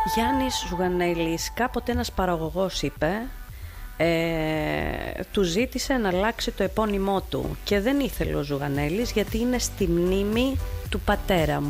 Γιάννης Ζουγανέλης, κάποτε ένας παραγωγός είπε, του ζήτησε να αλλάξει το επώνυμό του και δεν ήθελε ο Ζουγανέλης γιατί είναι στη μνήμη του πατέρα μου.